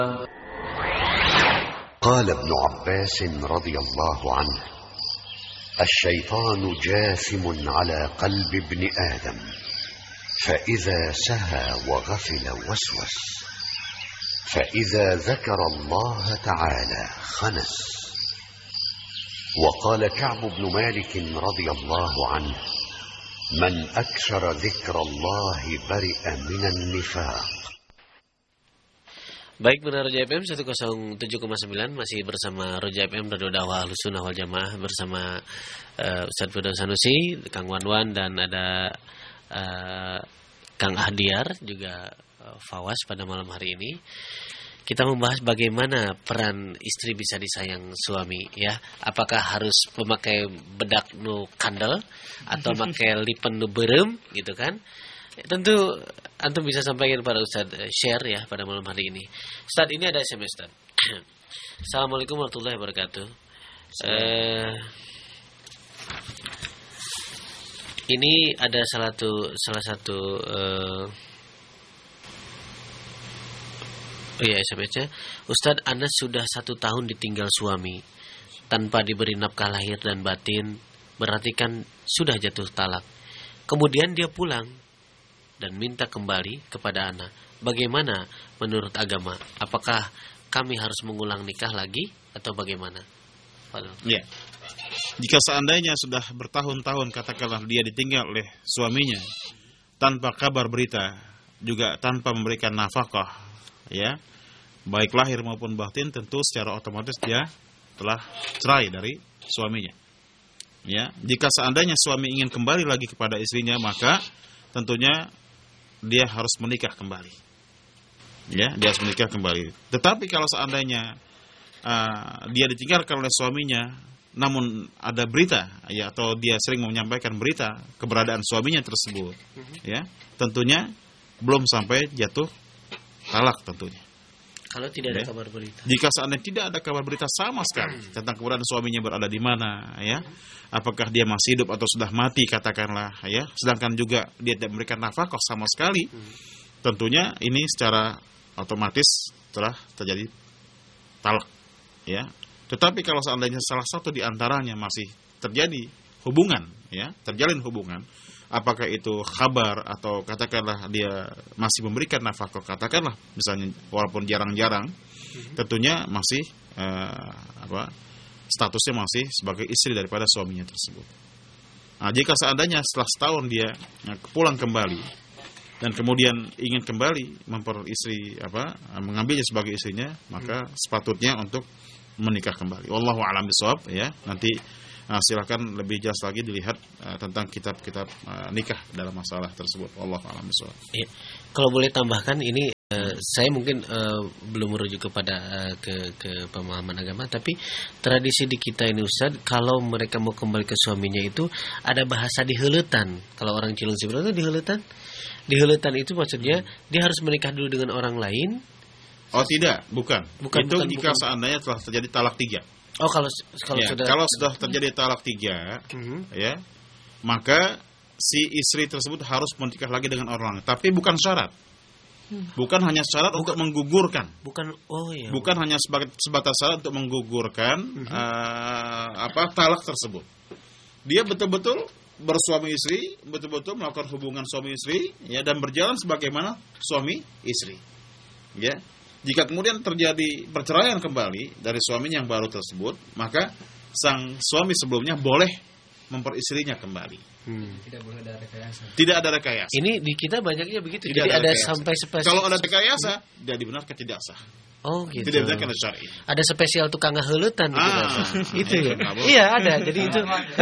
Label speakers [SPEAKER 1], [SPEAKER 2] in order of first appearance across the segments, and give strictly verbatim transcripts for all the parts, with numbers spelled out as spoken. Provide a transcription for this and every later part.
[SPEAKER 1] قال ابن عباس رضي الله عنه: الشيطان جاثم على قلب ابن آدم، فإذا سهى وغفل وسوس، فإذا ذكر الله تعالى خنس. وقال كعب بن مالك رضي الله عنه: من أكثر ذكر الله برئ من النفاق.
[SPEAKER 2] Baik, benar Roja F M seratus tujuh koma sembilan masih bersama Roja F M Radio Dakwah Ahlussunnah wal Jamaah bersama uh, Ustaz Firdaus Sanusi, Kang Wanwan, dan ada uh, Kang Ahdiar juga uh, Fawas pada malam hari ini. Kita membahas bagaimana peran istri bisa disayang suami, ya. Apakah harus memakai bedak nu kandel atau pakai lipen nu berem gitu kan? Tentu antum bisa sampaikan pada Ustaz, share ya pada malam hari ini. Ustaz, ini ada S M S Ustaz. Assalamualaikum warahmatullahi wabarakatuh. Eh, ini ada salah satu salah satu eh, oh ya, S M S-nya. Ustaz, Ana sudah satu tahun ditinggal suami tanpa diberi nafkah lahir dan batin, berarti kan sudah jatuh talak. Kemudian dia pulang dan minta kembali kepada Ana. Bagaimana menurut agama? Apakah kami harus mengulang nikah lagi atau bagaimana?
[SPEAKER 3] Ya. Jika seandainya sudah bertahun-tahun katakanlah dia ditinggal oleh suaminya tanpa kabar berita, juga tanpa memberikan nafkah, ya, baik lahir maupun batin, tentu secara otomatis dia telah cerai dari suaminya. Ya, jika seandainya suami ingin kembali lagi kepada istrinya, maka tentunya dia harus menikah kembali. Ya, dia harus menikah kembali. Tetapi kalau seandainya uh, dia ditinggalkan oleh suaminya, namun ada berita, ya, atau dia sering menyampaikan berita keberadaan suaminya tersebut, ya, tentunya belum sampai jatuh talak tentunya.
[SPEAKER 2] Kalau tidak ada
[SPEAKER 3] ya.
[SPEAKER 2] kabar berita.
[SPEAKER 3] Jika seandainya tidak ada kabar berita sama sekali tentang keberadaan suaminya berada di mana, ya, apakah dia masih hidup atau sudah mati katakanlah, ya, sedangkan juga dia tidak memberikan nafkah sama sekali, tentunya ini secara otomatis telah terjadi talak, ya. Tetapi kalau seandainya salah satu di antaranya masih terjadi hubungan, ya, terjalin hubungan, apakah itu kabar atau katakanlah dia masih memberikan nafkah, katakanlah misalnya walaupun jarang-jarang, tentunya masih uh, apa statusnya masih sebagai istri daripada suaminya tersebut. Nah, jika seandainya setelah setahun dia uh, pulang kembali dan kemudian ingin kembali memperistri apa mengambilnya sebagai istrinya, maka sepatutnya untuk menikah kembali. Wallahu a'lam bishawab, ya. Nanti Nah, silakan lebih jelas lagi dilihat uh, tentang kitab-kitab uh, nikah dalam masalah tersebut. Wallahu a'lam bishawab.
[SPEAKER 2] Ya. Kalau boleh tambahkan, ini uh, saya mungkin uh, belum merujuk kepada uh, ke ke pemahaman agama, tapi tradisi di kita ini Ustaz, kalau mereka mau kembali ke suaminya itu ada bahasa diheuletan. Kalau orang Cilung sebenarnya diheuletan. Diheuletan itu maksudnya dia harus menikah dulu dengan orang lain.
[SPEAKER 3] Oh tidak, bukan.
[SPEAKER 2] bukan
[SPEAKER 3] itu
[SPEAKER 2] bukan,
[SPEAKER 3] jika
[SPEAKER 2] bukan.
[SPEAKER 3] seandainya telah terjadi talak tiga.
[SPEAKER 2] Oh, kalau kalau
[SPEAKER 3] ya,
[SPEAKER 2] sudah
[SPEAKER 3] kalau sudah terjadi talak tiga, uh-huh. ya, maka si istri tersebut harus menikah lagi dengan orang lain. Tapi bukan syarat, bukan hanya syarat bukan, untuk menggugurkan,
[SPEAKER 2] bukan, oh ya,
[SPEAKER 3] bukan hanya sebagai sebatas syarat untuk menggugurkan uh-huh. uh, apa talak tersebut. Dia betul-betul bersuami istri, betul-betul melakukan hubungan suami istri, ya, dan berjalan sebagaimana suami istri, ya. Jika kemudian terjadi perceraian kembali dari suaminya yang baru tersebut, maka sang suami sebelumnya boleh memperistrinya kembali.
[SPEAKER 2] Hmm.
[SPEAKER 4] Tidak boleh ada rekayasa.
[SPEAKER 3] Tidak ada rekayasa.
[SPEAKER 2] Ini di kita banyaknya begitu.
[SPEAKER 3] Tidak
[SPEAKER 2] Jadi ada, ada sampai spesial.
[SPEAKER 3] Kalau ada rekayasa, hmm. dia dibenarkan tidak sah.
[SPEAKER 2] Oh gitu.
[SPEAKER 3] Tidak dibenarkan syar'i.
[SPEAKER 2] Ada spesial tukang ngeheuletan gitu.
[SPEAKER 3] Ah,
[SPEAKER 2] itu ya. Iya, ada. Jadi itu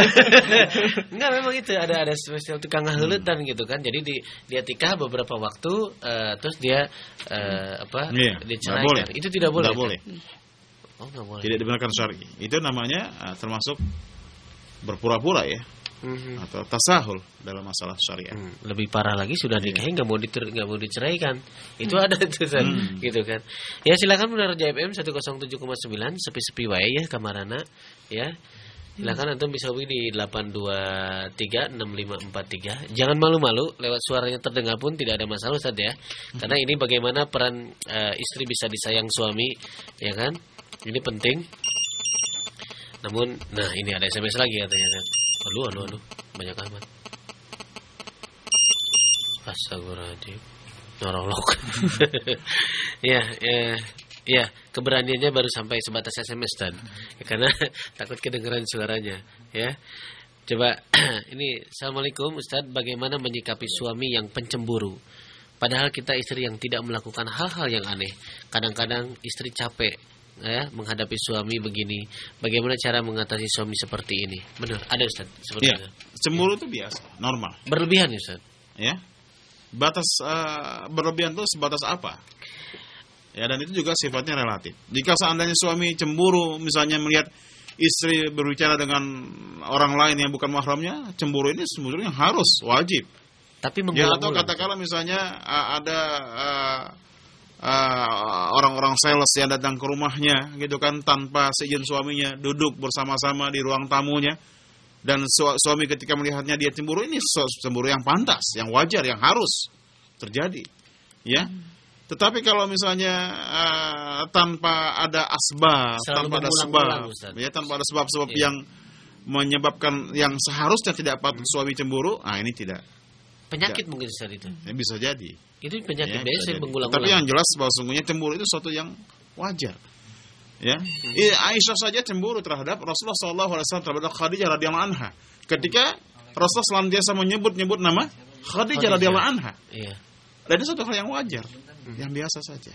[SPEAKER 2] enggak, memang itu ada ada spesial tukang ngeheuletan gitu kan. Jadi di dia tikah beberapa waktu uh, terus dia uh, apa?
[SPEAKER 3] Iya,
[SPEAKER 2] diceraikan. Itu tidak boleh.
[SPEAKER 3] Tidak boleh.
[SPEAKER 2] Oh, enggak boleh.
[SPEAKER 3] Tidak dibenarkan syar'i. Itu namanya uh, termasuk berpura-pura, ya. Mm-hmm. Atau tasahul dalam masalah syariat. Hmm,
[SPEAKER 2] lebih parah lagi sudah nikahnya nggak mau diter, nggak mau diceraikan. Itu hmm. ada tuh kan, hmm. gitu kan. Ya silakan benar J F M seratus tujuh koma sembilan sepi-sepi wae ya kamarana, ya. Silakan antum bisa hubungi di delapan dua tiga enam lima empat tiga. Jangan malu-malu, lewat suaranya terdengar pun tidak ada masalah Ustaz ya. Karena ini bagaimana peran uh, istri bisa disayang suami, ya kan? Ini penting. Namun, nah ini ada S M S lagi katanya kan. Aduh, aduh, aduh, banyak amat. Astagfirullahaladzim. Norolog. Ya, ya. Ya, keberaniannya baru sampai sebatas S M S dan ya, karena takut kedengaran suaranya, ya. Coba ini, Assalamualaikum Ustaz, bagaimana menyikapi suami yang pencemburu? Padahal kita istri yang tidak melakukan hal-hal yang aneh. Kadang-kadang istri capek ya menghadapi suami begini. Bagaimana cara mengatasi suami seperti ini? Benar, ada Ustaz seperti
[SPEAKER 3] ya,
[SPEAKER 2] itu.
[SPEAKER 3] Cemburu itu biasa, normal.
[SPEAKER 2] Berlebihan Ustaz.
[SPEAKER 3] Ya. Batas uh, berlebihan itu sebatas apa? Ya, dan itu juga sifatnya relatif. Jika seandainya suami cemburu, misalnya melihat istri berbicara dengan orang lain yang bukan mahramnya, cemburu ini sebenarnya harus, wajib.
[SPEAKER 2] Tapi
[SPEAKER 3] ya, atau katakanlah misalnya ada uh, uh, orang-orang sales yang datang ke rumahnya, gitu kan, tanpa seizin suaminya, duduk bersama-sama di ruang tamunya, dan su suami ketika melihatnya dia cemburu, ini cemburu yang pantas, yang wajar, yang harus terjadi. Ya. Tetapi kalau misalnya uh, tanpa ada asbab,
[SPEAKER 2] Selalu
[SPEAKER 3] tanpa ada sebab, ya tanpa ada sebab-sebab
[SPEAKER 2] ya.
[SPEAKER 3] yang menyebabkan yang seharusnya tidak patut suami cemburu, ah ini tidak.
[SPEAKER 2] Penyakit
[SPEAKER 3] tidak.
[SPEAKER 2] Mungkin Ustaz itu.
[SPEAKER 3] Ya, bisa jadi.
[SPEAKER 2] Itu penyakit
[SPEAKER 3] ya,
[SPEAKER 2] biasa mengulang-ulang.
[SPEAKER 3] Tapi yang jelas bahwa sungguhnya cemburu itu sesuatu yang wajar. Ya, hmm. ya Aisyah saja cemburu terhadap Rasulullah shallallahu alaihi wasallam terhadap Khadijah radhiyallahu anha. Ketika Rasulullah selantiasa menyebut-nyebut nama Khadijah, Khadijah. radhiyallahu anha. Iya. Dan itu suatu hal yang wajar. Yang biasa saja.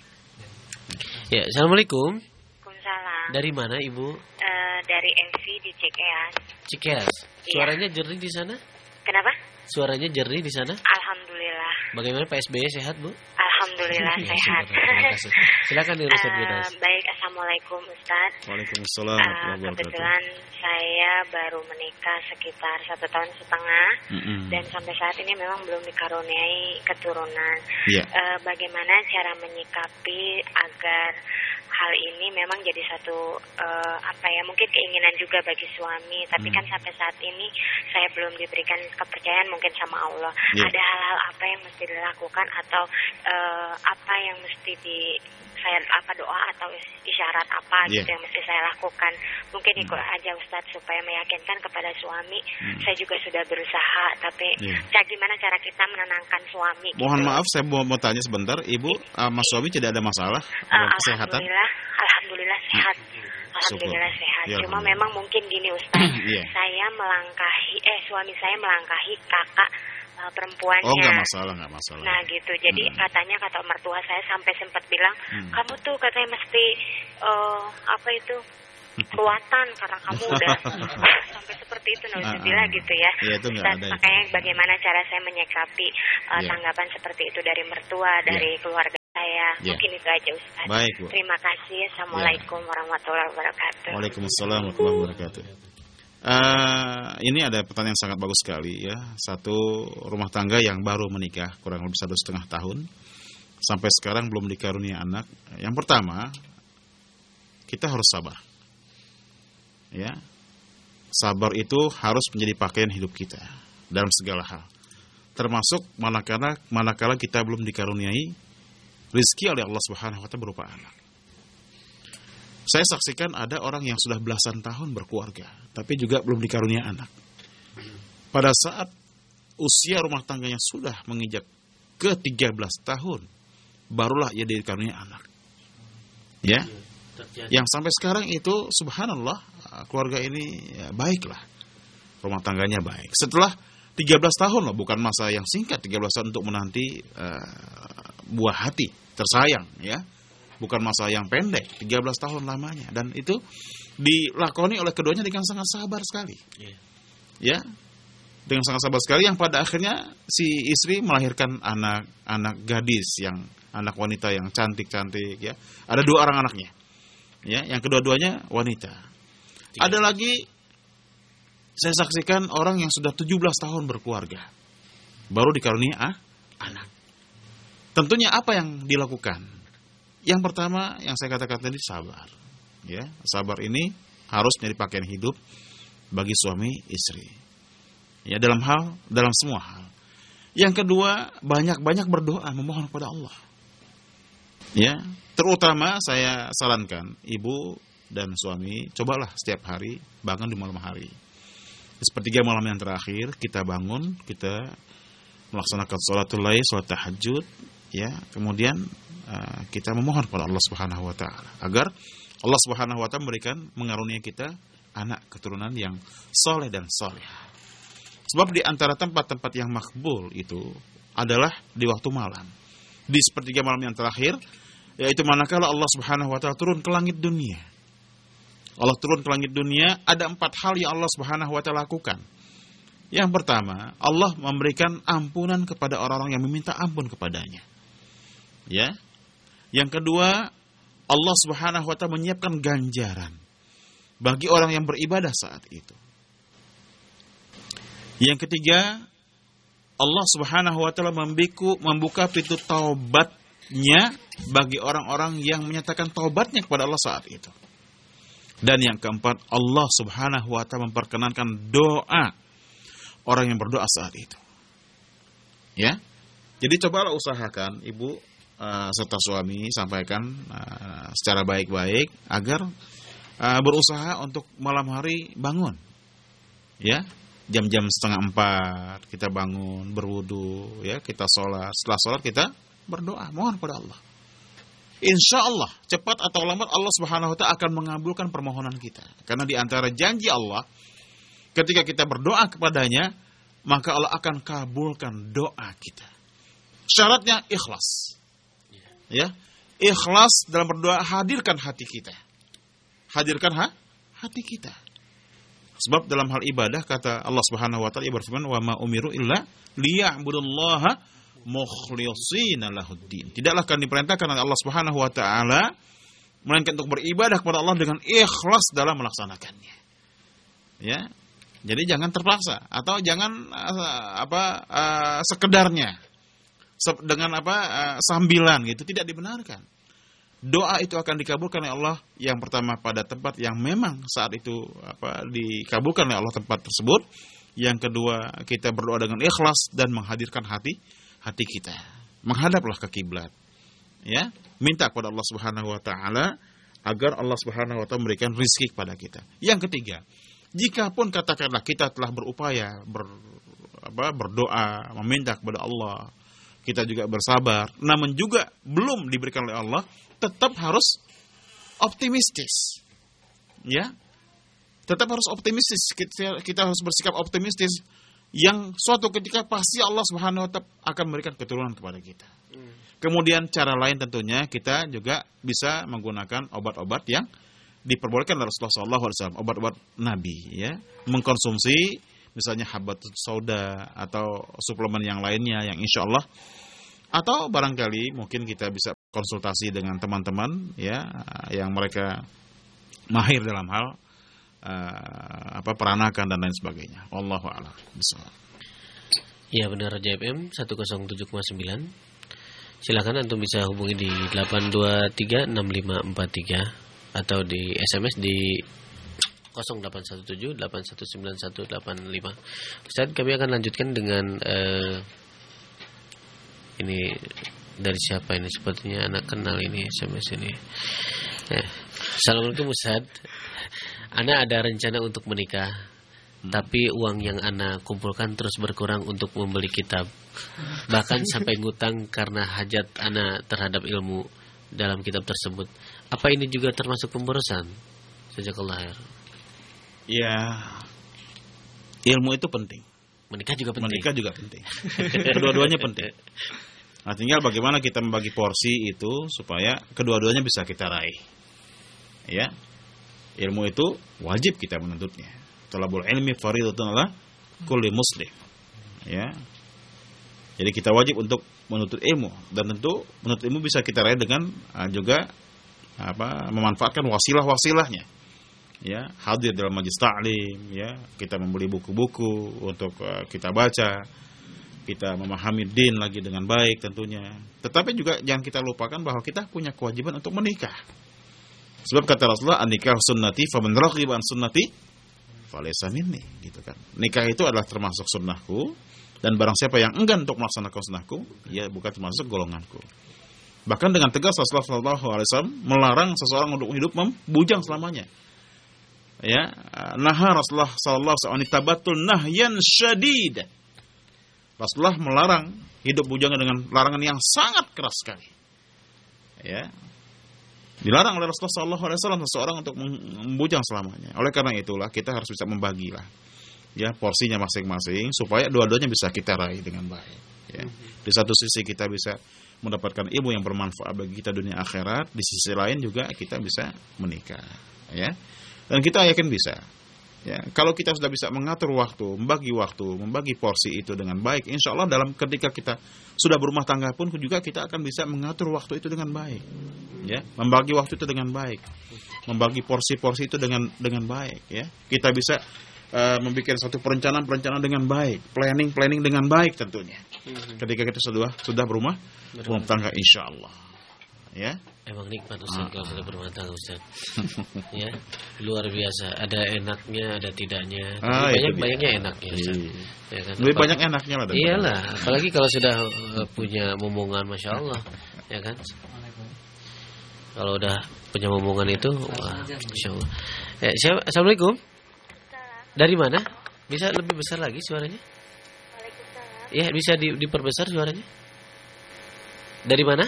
[SPEAKER 2] Ya, Assalamualaikum.
[SPEAKER 4] Waalaikumsalam.
[SPEAKER 2] Dari mana Ibu?
[SPEAKER 4] Uh, dari M V di Cikeas.
[SPEAKER 2] Cikeas. Suaranya iya. jernih di sana?
[SPEAKER 4] Kenapa?
[SPEAKER 2] Suaranya jernih di sana?
[SPEAKER 4] Alhamdulillah.
[SPEAKER 2] Bagaimana Pak S B Y sehat, Bu?
[SPEAKER 4] Alhamdulillah ya, sehat.
[SPEAKER 2] Terima kasih. Silakan di Ustaz
[SPEAKER 4] uh, Baik, Assalamualaikum Ustaz.
[SPEAKER 3] Waalaikumsalam.
[SPEAKER 4] Uh, kebetulan saya baru menikah sekitar satu tahun setengah, mm-hmm. dan sampai saat ini memang belum dikaruniai keturunan. Yeah. Uh, bagaimana cara menyikapi agar hal ini memang jadi satu uh, apa ya mungkin keinginan juga bagi suami, tapi hmm. kan sampai saat ini saya belum diberikan kepercayaan mungkin sama Allah. Yeah. Ada hal-hal apa yang mesti dilakukan atau uh, apa yang mesti di saya apa doa atau isyarat apa yeah. gitu yang mesti saya lakukan. Mungkin ikut hmm. aja Ustadz supaya meyakinkan kepada suami. Hmm. Saya juga sudah berusaha, tapi yeah. cara gimana cara kita menenangkan suami.
[SPEAKER 3] Mohon
[SPEAKER 4] gitu.
[SPEAKER 3] maaf, saya mau, mau tanya sebentar, Ibu, uh, Mas suami tidak ada masalah
[SPEAKER 4] uh,
[SPEAKER 3] kesehatan?
[SPEAKER 4] Alhamdulillah, alhamdulillah sehat. Alhamdulillah Syukur. sehat. Ya, Cuma memang mungkin gini Ustaz, yeah. saya melangkahi, eh suami saya melangkahi kakak uh, perempuannya.
[SPEAKER 3] Oh, nggak masalah, nggak masalah.
[SPEAKER 4] Nah gitu, jadi hmm. katanya kata mertua saya sampai sempat bilang, hmm. kamu tuh katanya mesti uh, apa itu kuatan karena kamu udah sampai seperti itu, nauzubillah gitu ya.
[SPEAKER 3] Ya itu
[SPEAKER 4] Ustaz,
[SPEAKER 3] ada
[SPEAKER 4] makanya
[SPEAKER 3] itu.
[SPEAKER 4] Bagaimana cara saya menyikapi uh, yeah. tanggapan seperti itu dari mertua, dari yeah. keluarga saya. Yeah. Mungkin itu aja Ustaz.
[SPEAKER 3] Baik, Bu.
[SPEAKER 4] Terima kasih. Assalamualaikum yeah. warahmatullahi wabarakatuh.
[SPEAKER 3] Waalaikumsalam warahmatullahi wabarakatuh. Uh, ini ada pertanyaan yang sangat bagus sekali ya. Satu rumah tangga yang baru menikah kurang lebih satu setengah tahun sampai sekarang belum dikarunia anak. Yang pertama, kita harus sabar. Ya, sabar itu harus menjadi pakaian hidup kita dalam segala hal. Termasuk manakala manakala kita belum dikaruniai rezeki oleh Allah Subhanahu wa taala berupa anak. Saya saksikan ada orang yang sudah belasan tahun berkeluarga, tapi juga belum dikarunia anak. Pada saat usia rumah tangganya sudah menginjak ke tiga belas tahun, barulah ia dikarunia anak. Ya. Yang sampai sekarang itu subhanallah, keluarga ini ya, baiklah. Rumah tangganya baik. Setelah tiga belas tahun loh, bukan masa yang singkat, tiga belas tahun untuk menanti uh, buah hati tersayang ya. Bukan masa yang pendek, tiga belas tahun lamanya, dan itu dilakoni oleh keduanya dengan sangat sabar sekali. Yeah. Ya. Dengan sangat sabar sekali yang pada akhirnya si istri melahirkan anak anak gadis yang anak wanita yang cantik-cantik ya. Ada dua orang anaknya. Ya, yang kedua-duanya wanita. Tiga. Ada lagi saya saksikan orang yang sudah tujuh belas tahun berkeluarga, baru dikarunia ah, anak. Tentunya apa yang dilakukan? Yang pertama yang saya katakan tadi sabar. Ya, sabar ini harus menjadi pakaian hidup bagi suami istri. Ya, dalam hal dalam semua hal. Yang kedua, banyak-banyak berdoa memohon kepada Allah. Ya, terutama saya sarankan ibu dan suami, cobalah setiap hari bangun di malam hari. Sepertiga malam yang terakhir kita bangun, kita melaksanakan sholatul lail, sholat tahajud, ya. Kemudian uh, kita memohon kepada Allah Subhanahu wa taala agar Allah Subhanahu wa taala memberikan mengaruniai kita anak keturunan yang soleh dan solehah. Sebab di antara tempat-tempat yang makbul itu adalah di waktu malam. Di sepertiga malam yang terakhir, yaitu manakala Allah Subhanahu wa taala turun ke langit dunia. Allah turun ke langit dunia, ada empat hal yang Allah Subhanahu wa taala lakukan. Yang pertama, Allah memberikan ampunan kepada orang-orang yang meminta ampun kepadanya. Ya. Yang kedua, Allah Subhanahu wa taala menyiapkan ganjaran bagi orang yang beribadah saat itu. Yang ketiga, Allah Subhanahu wa taala membuka pintu taubatnya bagi orang-orang yang menyatakan taubatnya kepada Allah saat itu. Dan yang keempat, Allah Subhanahu wa taala memperkenankan doa orang yang berdoa saat itu. Ya. Jadi cobalah usahakan ibu uh, serta suami sampaikan uh, secara baik-baik agar uh, berusaha untuk malam hari bangun. Ya. Jam-jam setengah empat kita bangun, berwudu, ya, kita sholat. Setelah sholat kita berdoa, mohon kepada Allah. Insya Allah, cepat atau lambat Allah Subhanahu wa taala akan mengabulkan permohonan kita. Karena di antara janji Allah, ketika kita berdoa kepadanya, maka Allah akan kabulkan doa kita. Syaratnya ikhlas. Ya, ikhlas dalam berdoa, hadirkan hati kita. Hadirkan ha? hati kita. Sebab dalam hal ibadah kata Allah Subhanahu wa taala berfirman, "Wa ma umiru illa liya'budullaha mukhlishina lahuddin." Tidaklah akan diperintahkan oleh Allah Subhanahu wa taala melainkan untuk beribadah kepada Allah dengan ikhlas dalam melaksanakannya. Ya. Jadi jangan terpaksa atau jangan uh, apa uh, sekedarnya. Dengan apa uh, sambilan gitu, tidak dibenarkan. Doa itu akan dikabulkan oleh Allah yang pertama pada tempat yang memang saat itu apa dikabulkan oleh Allah tempat tersebut. Yang kedua, kita berdoa dengan ikhlas dan menghadirkan hati hati kita. Menghadaplah ke kiblat. Ya, minta kepada Allah Subhanahu wa taala agar Allah Subhanahu wa taala memberikan rezeki kepada kita. Yang ketiga, jikapun katakanlah kita telah berupaya ber, apa, berdoa, meminta kepada Allah, kita juga bersabar, namun juga belum diberikan oleh Allah, tetap harus optimistis. Ya. Tetap harus optimistis. Kita, kita harus bersikap optimistis yang suatu ketika pasti Allah Subhanahu wa taala akan memberikan keturunan kepada kita. Hmm. Kemudian cara lain tentunya kita juga bisa menggunakan obat-obat yang diperbolehkan oleh Rasulullah shallallahu alaihi wasallam, obat-obat Nabi, ya. Mengkonsumsi misalnya habatus sauda atau suplemen yang lainnya yang insya Allah, atau barangkali mungkin kita bisa konsultasi dengan teman-teman, ya, yang mereka mahir dalam hal Uh, apa peranakan dan lain sebagainya. Wallahu a'lam.
[SPEAKER 2] Ya, benar, Raja F M seratus tujuh koma sembilan. Silakan antum bisa hubungi di delapan dua tiga enam lima empat tiga atau di S M S di nol delapan satu tujuh delapan satu sembilan satu delapan lima. Ustaz, kami akan lanjutkan dengan uh, ini dari siapa ini? Sepertinya anak kenal ini S M S ini. Eh, Assalamualaikum Ustaz. Ana ada rencana untuk menikah, hmm. tapi uang yang Ana kumpulkan terus berkurang untuk membeli kitab. Bahkan sampai ngutang karena hajat Ana terhadap ilmu dalam kitab tersebut. Apa ini juga termasuk pemborosan? Jazakallah khair.
[SPEAKER 3] Ya, ilmu itu penting.
[SPEAKER 2] Menikah juga penting.
[SPEAKER 3] Menikah juga penting. Kedua-duanya penting. Nah, tinggal bagaimana kita membagi porsi itu supaya kedua-duanya bisa kita raih. Ya. Ilmu itu wajib kita menuntutnya. Talabul ilmi fardhatun 'ala kulli muslim. Ya. Jadi kita wajib untuk menuntut ilmu, dan tentu menuntut ilmu bisa kita raih dengan uh, juga apa memanfaatkan wasilah-wasilahnya. Ya, hadir dalam majelis ta'lim, ya, kita membeli buku-buku untuk uh, kita baca, kita memahami din lagi dengan baik tentunya. Tetapi juga jangan kita lupakan bahwa kita punya kewajiban untuk menikah. Sebab kata Rasulullah, "An-nikah sunnati faman raghiba an sunnati falaysa minni, gitu kan. Nikah itu adalah termasuk sunnahku, dan barang siapa yang enggan untuk melaksanakan sunnahku, ya bukan termasuk golonganku. Bahkan dengan tegas Rasulullah shallallahu alaihi wasallam melarang seseorang untuk hidup membujang selamanya. Ya, naha Rasulullah shallallahu alaihi wasallam tabattul nahyan syadid. Rasulullah melarang hidup bujangan dengan larangan yang sangat keras sekali. Ya. Dilarang oleh Rasulullah shallallahu alaihi wasallam seseorang untuk membujang selamanya. Oleh karena itulah kita harus bisa membagilah ya porsinya masing-masing supaya dua-duanya bisa kita raih dengan baik. Ya. Di satu sisi kita bisa mendapatkan ilmu yang bermanfaat bagi kita dunia akhirat, di sisi lain juga kita bisa menikah, ya. Dan kita yakin bisa. Ya, kalau kita sudah bisa mengatur waktu, membagi waktu, membagi porsi itu dengan baik, insya Allah dalam ketika kita sudah berumah tangga pun juga kita akan bisa mengatur waktu itu dengan baik. Ya, membagi waktu itu dengan baik, membagi porsi-porsi itu dengan dengan baik. Ya, kita bisa uh, membuat satu perencanaan-perencanaan dengan baik, planning-planning dengan baik tentunya. Ketika kita sudah sudah berumah berumah tangga, insya Allah. Ya.
[SPEAKER 2] Emang nikmat Ustaz kalau sudah berumah tangga Ustaz. Ya, luar biasa. Ada enaknya, ada tidaknya.
[SPEAKER 3] Ah,
[SPEAKER 2] banyak banyaknya enaknya Ustaz. Ya kan?
[SPEAKER 3] Lebih banyak enaknya lah.
[SPEAKER 2] Iyalah, apalagi kalau sudah uh, punya momongan, masya Allah, ya kan. Kalau udah punya momongan itu, wah, masya Allah. Eh, siapa? Assalamualaikum. Dari mana? Bisa lebih besar lagi suaranya? Ya, bisa di, diperbesar suaranya. Dari mana?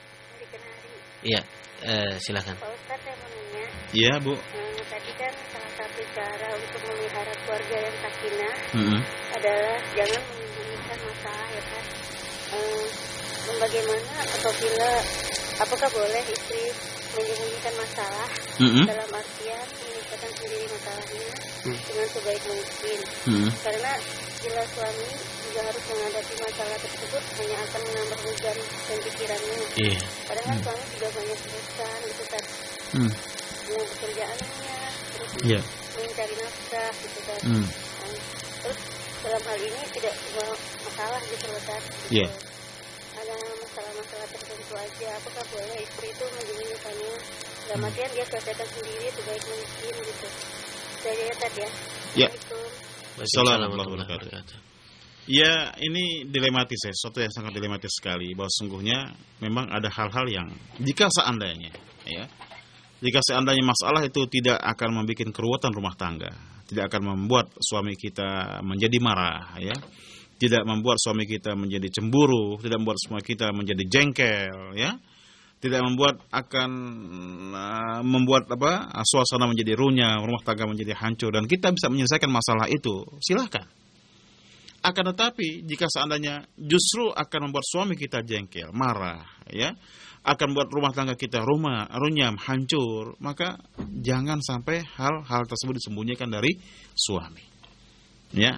[SPEAKER 2] Iya, eh, silakan.
[SPEAKER 5] Pak Ustadz, saya mau nanya.
[SPEAKER 3] Iya, Bu.
[SPEAKER 5] Nah, tadi kan salah satu cara untuk memelihara keluarga yang sakinah
[SPEAKER 3] mm-hmm.
[SPEAKER 5] adalah jangan menyembunyikan masalah, ya kan. Eh, bagaimana apabila apakah boleh istri menyembunyikan masalah mm-hmm. dalam artian menyelesaikan sendiri masalahnya mm-hmm. dengan sebaik mungkin? Mm-hmm. Karena bila suami juga harus menghadapi masalah tersebut hanya akan menambah beban dan pikirannya.
[SPEAKER 2] Yeah.
[SPEAKER 5] Kadang kan hmm. suami juga banyak urusan gitu kan, hmm. dengan pekerjaannya, terus yeah. mencari nafkah gitu kan. Hmm. Dan, terus dalam hal ini tidak semua masalah gitu loh kan. Gitu. Yeah. Ada masalah-masalah tertentu aja. Apakah boleh istri itu menyembunyikannya? Dalam hmm. artian dia selesaikan sendiri sebaik mungkin gitu. Saya ya tadi ya.
[SPEAKER 3] Ya. Assalamualaikum warahmatullahi wabarakatuh. Ya, ini dilematis ya, sesuatu yang sangat dilematis sekali. Bahwa sungguhnya memang ada hal-hal yang jika seandainya, ya, jika seandainya masalah itu tidak akan membuat keruwetan rumah tangga, tidak akan membuat suami kita menjadi marah, ya, tidak membuat suami kita menjadi cemburu, tidak membuat suami kita menjadi jengkel, ya, tidak membuat akan uh, membuat apa suasana menjadi runyam, rumah tangga menjadi hancur, dan kita bisa menyelesaikan masalah itu, silahkan. Akan tetapi jika seandainya justru akan membuat suami kita jengkel, marah, ya, akan membuat rumah tangga kita rumah runyam, hancur, maka jangan sampai hal-hal tersebut disembunyikan dari suami. Ya,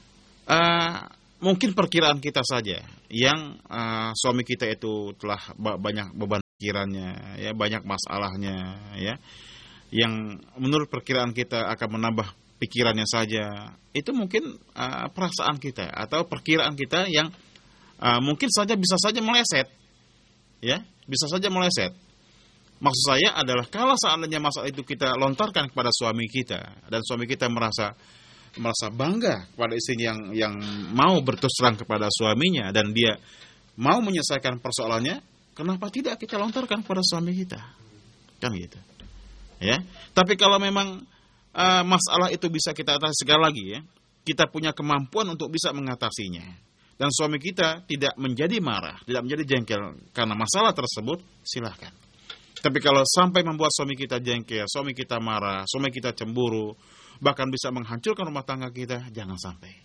[SPEAKER 3] uh, mungkin perkiraan kita saja yang uh, suami kita itu telah banyak beban pikirannya, ya, banyak masalahnya, ya, yang menurut perkiraan kita akan menambah pikirannya saja, itu mungkin uh, perasaan kita atau perkiraan kita yang uh, mungkin saja bisa saja meleset, ya, bisa saja meleset. Maksud saya adalah kalau seandainya masalah itu kita lontarkan kepada suami kita dan suami kita merasa merasa bangga kepada istrinya yang yang mau berterus terang kepada suaminya dan dia mau menyelesaikan persoalannya, kenapa tidak kita lontarkan kepada suami kita, kan gitu, ya. Tapi kalau memang Uh, masalah itu bisa kita atasi, sekali lagi ya, kita punya kemampuan untuk bisa mengatasinya, dan suami kita tidak menjadi marah, tidak menjadi jengkel karena masalah tersebut, silahkan. Tapi kalau sampai membuat suami kita jengkel, suami kita marah, suami kita cemburu, bahkan bisa menghancurkan rumah tangga kita, jangan sampai.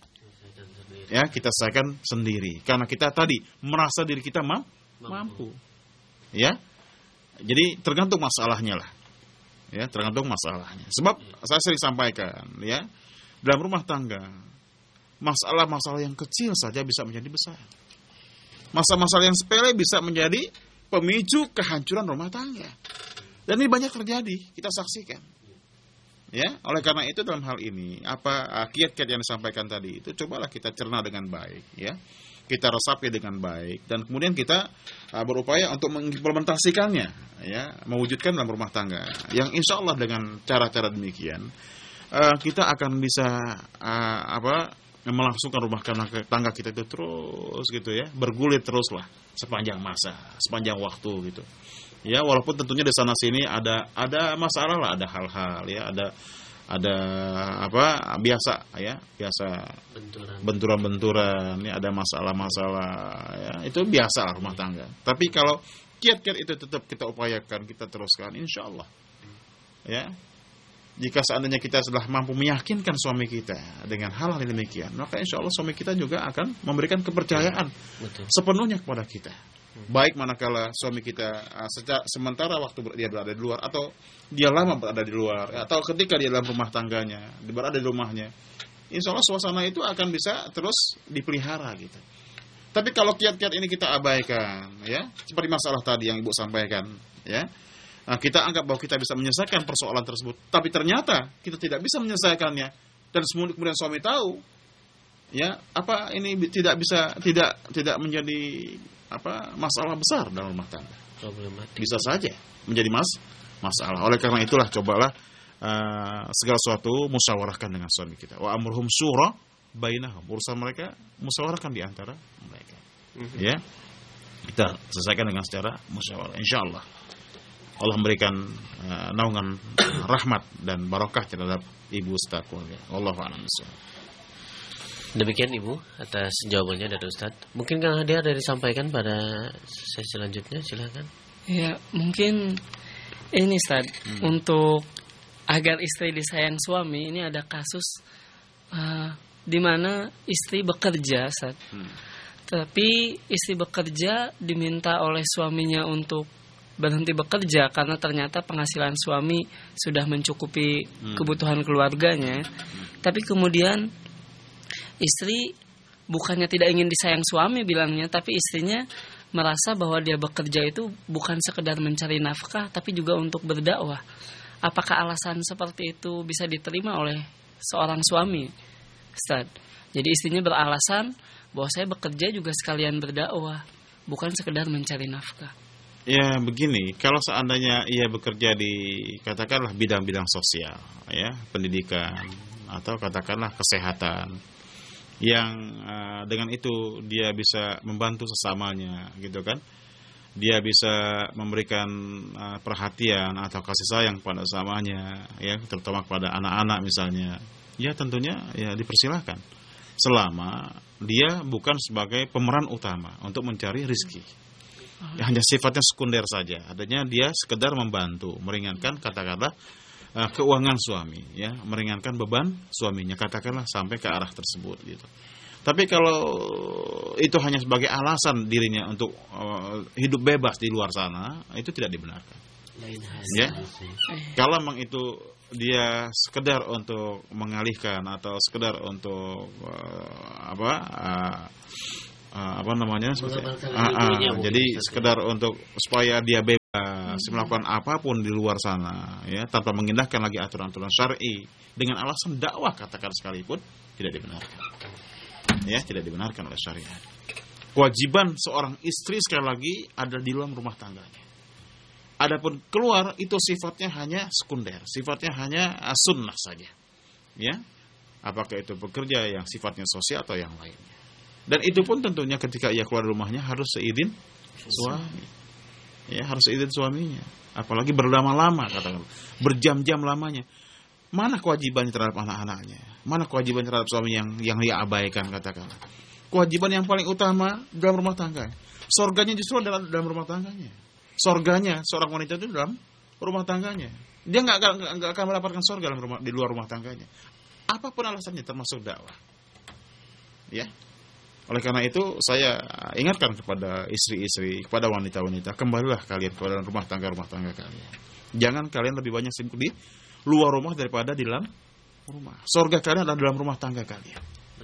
[SPEAKER 3] Ya, kita selesaikan sendiri, karena kita tadi merasa diri kita ma- mampu. Ya, jadi tergantung masalahnya lah. Ya, tergantung masalahnya. Sebab saya sering sampaikan, ya, dalam rumah tangga masalah-masalah yang kecil saja bisa menjadi besar. Masalah-masalah yang sepele bisa menjadi pemicu kehancuran rumah tangga. Dan ini banyak terjadi, kita saksikan. Ya, oleh karena itu dalam hal ini apa kiat-kiat yang disampaikan tadi itu cobalah kita cerna dengan baik, ya. Kita resapi dengan baik dan kemudian kita uh, berupaya untuk mengimplementasikannya, ya, mewujudkan dalam rumah tangga. Yang insya Allah dengan cara-cara demikian uh, kita akan bisa uh, apa melangsungkan rumah tangga kita itu terus gitu ya, bergulir terus lah sepanjang masa, sepanjang waktu gitu. Ya, walaupun tentunya di sana sini ada ada masalah lah, ada hal-hal ya, ada ada apa biasa ya, biasa benturan-benturan ya, ada masalah-masalah ya, itu biasa lah rumah tangga. Tapi kalau kiat-kiat itu tetap kita upayakan, kita teruskan, insya Allah ya, jika seandainya kita sudah mampu meyakinkan suami kita dengan hal-hal yang demikian, maka insya Allah suami kita juga akan memberikan kepercayaan Betul. sepenuhnya kepada kita. Baik manakala suami kita uh, secara, sementara waktu dia berada di luar, atau dia lama berada di luar, atau ketika dia dalam rumah tangganya, dia berada di rumahnya, insya Allah suasana itu akan bisa terus dipelihara gitu. Tapi kalau kiat-kiat ini kita abaikan, ya, seperti masalah tadi yang Ibu sampaikan, ya, nah, kita anggap bahwa kita bisa menyelesaikan persoalan tersebut, tapi ternyata kita tidak bisa menyelesaikannya, dan kemudian suami tahu, ya, apa ini tidak bisa, tidak tidak menjadi apa masalah besar dalam rumah tangga. Problematik. Bisa saja menjadi mas masalah. Oleh karena itulah cobalah uh, segala sesuatu musyawarahkan dengan suami kita. Wa amruhum syura bainahum. Urusan mereka musyawarahkan di antara mereka. Mm-hmm. Ya. Kita selesaikan dengan secara musyawarah. Insyaallah Allah memberikan uh, naungan rahmat dan barakah terhadap ibu serta keluarga. Wallahu a'lam bishawab.
[SPEAKER 2] Demikian Ibu atas jawabannya dari Ustaz. Mungkin Kang Hadi ada disampaikan pada sesi selanjutnya, silakan.
[SPEAKER 6] Ya, mungkin ini Ustaz, hmm. untuk agar istri disayang suami, ini ada kasus uh, di mana istri bekerja, Ustaz. Hmm. Tapi istri bekerja diminta oleh suaminya untuk berhenti bekerja karena ternyata penghasilan suami sudah mencukupi hmm. kebutuhan keluarganya. Hmm. Tapi kemudian istri bukannya tidak ingin disayang suami bilangnya, tapi istrinya merasa bahwa dia bekerja itu bukan sekedar mencari nafkah, tapi juga untuk berdakwah. Apakah alasan seperti itu bisa diterima oleh seorang suami, Ustaz? Jadi istrinya beralasan bahwa saya bekerja juga sekalian berdakwah, bukan sekedar mencari nafkah.
[SPEAKER 3] Ya begini, kalau seandainya ia bekerja di katakanlah bidang-bidang sosial, ya, pendidikan atau katakanlah kesehatan, yang uh, dengan itu dia bisa membantu sesamanya gitu kan, dia bisa memberikan uh, perhatian atau kasih sayang pada sesamanya, ya, terutama kepada anak-anak misalnya, ya tentunya ya dipersilahkan selama dia bukan sebagai pemeran utama untuk mencari rezeki, ya, hanya sifatnya sekunder saja, adanya dia sekedar membantu meringankan katakanlah Uh, keuangan suami, ya, meringankan beban suaminya, katakanlah sampai ke arah tersebut gitu. Tapi kalau itu hanya sebagai alasan dirinya untuk uh, hidup bebas di luar sana, itu tidak dibenarkan. Ya, kalau memang itu dia sekedar untuk mengalihkan atau sekedar untuk uh, apa uh, uh, apa namanya, uh, uh, jadi sekedar untuk supaya dia bebas Uh, melakukan apapun di luar sana, ya, tanpa mengindahkan lagi aturan-aturan syar'i dengan alasan dakwah katakan sekalipun, tidak dibenarkan, ya, tidak dibenarkan oleh syariat. Kewajiban seorang istri sekali lagi ada di dalam rumah tangganya. Adapun keluar itu sifatnya hanya sekunder, sifatnya hanya sunnah saja, ya, apakah itu bekerja yang sifatnya sosial atau yang lainnya. Dan itu pun tentunya ketika ia keluar rumahnya harus seizin suami. Ya, harus izin suaminya. Apalagi berlama-lama katakan, berjam-jam lamanya. Mana kewajibannya terhadap anak-anaknya? Mana kewajiban terhadap suami yang yang dia abaikan katakan? Kewajiban yang paling utama dalam rumah tangga. Surganya justru dalam dalam rumah tangganya. Surganya seorang wanita itu dalam rumah tangganya. Dia enggak enggak akan mendapatkan surga dalam rumah di luar rumah tangganya. Apapun alasannya termasuk dakwah. Ya. Oleh karena itu saya ingatkan kepada istri-istri, kepada wanita-wanita, kembalilah kalian kepada rumah tangga-rumah tangga kalian. Jangan kalian lebih banyak sibuk di luar rumah daripada di dalam rumah. Surga kalian adalah dalam rumah tangga kalian.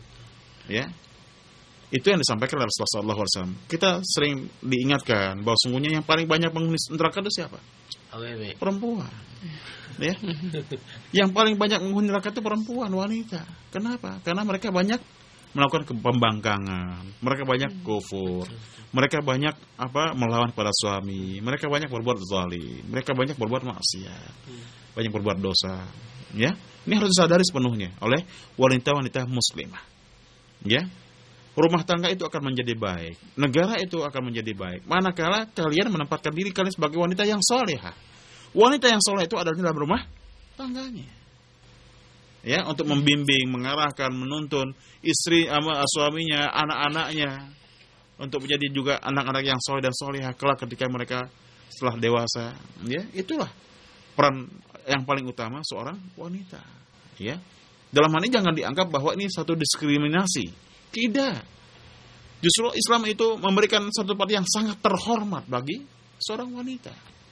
[SPEAKER 3] Ya, itu yang disampaikan oleh Rasulullah shallallahu alaihi wasallam. Kita sering diingatkan bahwa sungguhnya yang paling banyak penghuni neraka itu siapa? Perempuan. Ya, yang paling banyak penghuni neraka itu perempuan, wanita. Kenapa? Karena mereka banyak melakukan pembangkangan, mereka banyak kufur, mereka banyak apa melawan pada suami, mereka banyak berbuat zalim, mereka banyak berbuat maksiat, banyak berbuat dosa. Ya, ini harus disadari sepenuhnya oleh wanita-wanita muslimah. Ya, rumah tangga itu akan menjadi baik, negara itu akan menjadi baik manakala kalian menempatkan diri kalian sebagai wanita yang salehah. Wanita yang saleh itu adalah dalam rumah tangganya. Ya, untuk membimbing, mengarahkan, menuntun istri sama suaminya, anak-anaknya untuk menjadi juga anak-anak yang saleh dan salehah kelak ketika mereka setelah dewasa. Ya, itulah peran yang paling utama seorang wanita. Ya, dalam hal ini jangan dianggap bahwa ini satu diskriminasi. Tidak. Justru Islam itu memberikan satu tempat yang sangat terhormat bagi seorang wanita.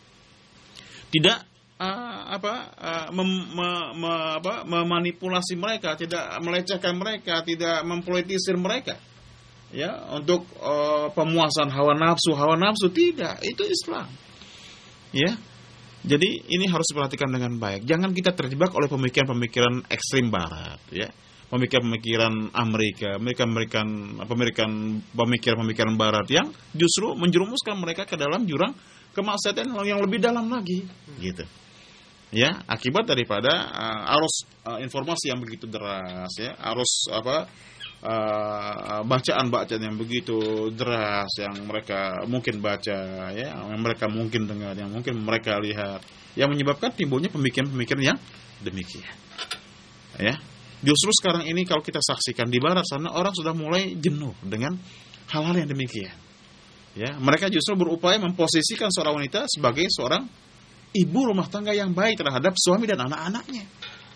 [SPEAKER 3] Tidak Uh, apa uh, mem, me, me, apa, memanipulasi mereka, tidak melecehkan mereka, tidak mempolitisir mereka, ya, untuk uh, pemuasan hawa nafsu, hawa nafsu tidak, itu Islam, ya. Jadi ini harus diperhatikan dengan baik. Jangan kita terjebak oleh pemikiran-pemikiran ekstrim Barat, ya, pemikiran-pemikiran Amerika, pemikiran-pemikiran pemikiran pemikiran Barat yang justru menjerumuskan mereka ke dalam jurang kemaksiatan yang lebih dalam lagi, gitu. Ya, akibat daripada uh, arus uh, informasi yang begitu deras, ya, arus apa uh, bacaan-bacaan yang begitu deras yang mereka mungkin baca, ya, yang mereka mungkin dengar, yang mungkin mereka lihat, yang menyebabkan timbulnya pemikiran-pemikiran yang demikian. Ya, justru sekarang ini kalau kita saksikan di Barat sana orang sudah mulai jenuh dengan hal-hal yang demikian. Ya, mereka justru berupaya memposisikan seorang wanita sebagai seorang ibu rumah tangga yang baik terhadap suami dan anak-anaknya.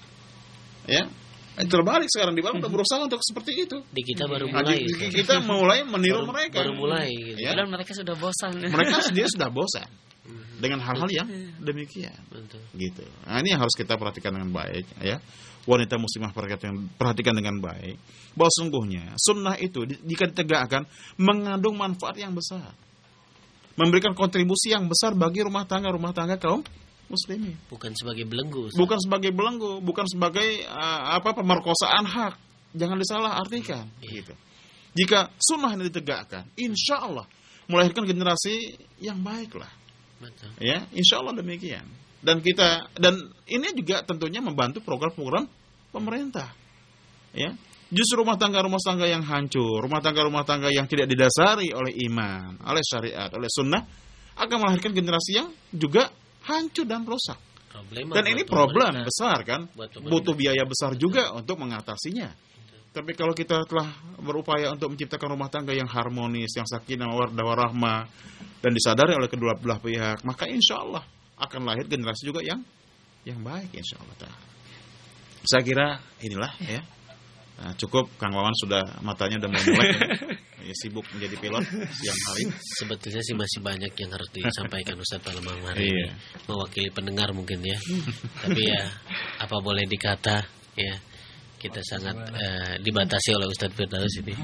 [SPEAKER 3] Ya, terbalik sekarang di Barat udah berusaha untuk seperti itu.
[SPEAKER 2] Di kita baru mulai.
[SPEAKER 3] Di kita mulai meniru
[SPEAKER 2] baru,
[SPEAKER 3] mereka.
[SPEAKER 2] Baru mulai. Gitu.
[SPEAKER 3] Ya.
[SPEAKER 6] Padahal mereka sudah bosan.
[SPEAKER 3] Mereka sendiri sudah bosan dengan hal-hal yang demikian.
[SPEAKER 2] Betul.
[SPEAKER 3] Gitu. Nah, ini yang harus kita perhatikan dengan baik. Ya, wanita muslimah perhatikan, perhatikan dengan baik bahwa sungguhnya sunnah itu jika ditegakkan mengandung manfaat yang besar. Memberikan kontribusi yang besar bagi rumah tangga-rumah tangga kaum muslimin.
[SPEAKER 2] Bukan sebagai belenggu. Ustaz.
[SPEAKER 3] Bukan sebagai belenggu, bukan sebagai uh, apa pemerkosaan hak. Jangan disalah artikan.
[SPEAKER 2] Iya.
[SPEAKER 3] Gitu. Jika sunnah ini ditegakkan, insya Allah melahirkan generasi yang baik lah.
[SPEAKER 2] Betul.
[SPEAKER 3] Ya, insya Allah demikian. Dan kita dan ini juga tentunya membantu program-program pemerintah. Ya. Justru rumah tangga-rumah tangga yang hancur, rumah tangga-rumah tangga yang tidak didasari oleh iman, oleh syariat, oleh sunnah, akan melahirkan generasi yang juga hancur dan rusak. Problema dan ini problem pemerintah. Besar kan, butuh biaya besar juga untuk mengatasinya. Tapi kalau kita telah berupaya untuk menciptakan rumah tangga yang harmonis, yang sakinah, mawaddah warahmah, dan disadari oleh kedua belah pihak, maka insya Allah akan lahir generasi juga yang yang baik insya Allah. Saya kira inilah ya. Nah, cukup Kang Wawan sudah matanya udah mulai ya, sibuk menjadi pilot siang hari.
[SPEAKER 2] Sebetulnya sih masih banyak yang harus disampaikan Ustaz pada malam hari ini. Mewakili pendengar mungkin ya. Tapi ya apa boleh dikata ya, kita sangat uh, dibatasi oleh Ustaz Firdaus ini.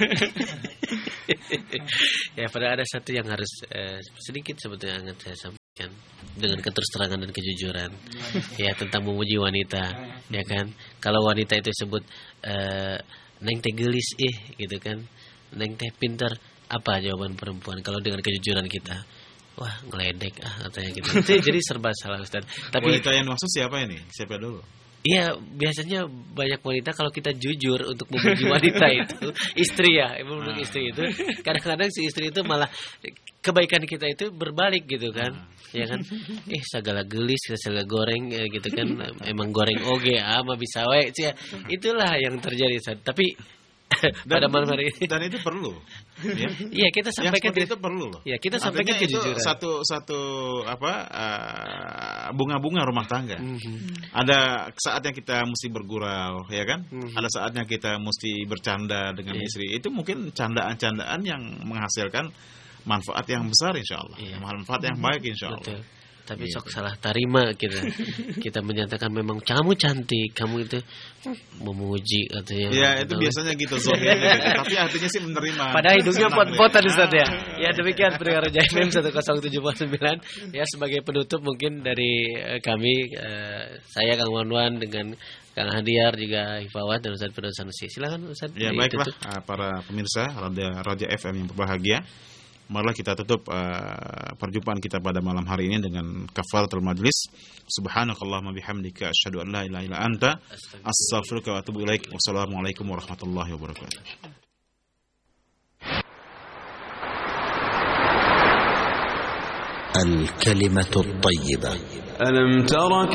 [SPEAKER 2] Ya, pada ada satu yang harus uh, sedikit sebetulnya ingin saya sampaikan dengan keterus-terangan dan kejujuran ya, tentang memuji wanita, ya kan. Kalau wanita itu sebut uh, neng teh gelis ih gitu kan, neng teh pintar, apa jawaban perempuan kalau dengan kejujuran kita? Wah, ngeledek ah katanya gitu. Jadi serba salah Ustaz. Tapi
[SPEAKER 3] wanita yang maksud siapa ini? Siapa dulu?
[SPEAKER 2] Iya, biasanya banyak wanita kalau kita jujur untuk memuji wanita itu istri ya, untuk nah. istri itu kadang-kadang si istri itu malah kebaikan kita itu berbalik gitu kan, nah. ya kan? Eh segala gelis, segala goreng ya, gitu kan, emang goreng oge ama bisa we, ya. Itulah yang terjadi saat. Tapi pada malam hari ini
[SPEAKER 3] dan itu perlu. Ya,
[SPEAKER 2] ya kita sampaikan
[SPEAKER 3] itu perlu loh.
[SPEAKER 2] Ya kita sampaikan
[SPEAKER 3] artinya
[SPEAKER 2] kejujuran.
[SPEAKER 3] Itu satu satu apa uh, bunga-bunga rumah tangga. Mm-hmm. Ada saatnya kita mesti bergurau, ya kan? Mm-hmm. Ada saatnya kita mesti bercanda dengan yeah. istri. Itu mungkin candaan-candaan yang menghasilkan manfaat yang besar insya Allah. Yeah. Manfaat yang baik insya Allah. Betul.
[SPEAKER 2] Tapi sok salah tarima kita. Kita menyatakan memang kamu cantik, kamu itu memuji katanya.
[SPEAKER 3] Ya, itu biasanya gitu zohirnya gitu. Tapi artinya sih menerima.
[SPEAKER 2] Padahal hidungnya pot-potan Ustaz ya. Ya demikian pendengar Roja F M seratus tujuh puluh sembilan. Ya sebagai penutup mungkin dari kami, saya Kang Wanwan dengan Kang Hadiar juga Hifawat dan Ustaz Firdaus Sanusi. Silakan Ustaz.
[SPEAKER 3] Ya baiklah uh, para pemirsa Raja, Raja F M yang berbahagia. Marilah kita tutup uh, perjumpaan kita pada malam hari ini dengan kafaratul majlis. Subhanakallahumma bihamdika asyhadu an la ilaha illa anta astaghfiruka wa atubu ilaik. Wassalamualaikum warahmatullahi wabarakatuh.
[SPEAKER 1] Al-kalimatu at-thayyibah.
[SPEAKER 7] Alam tara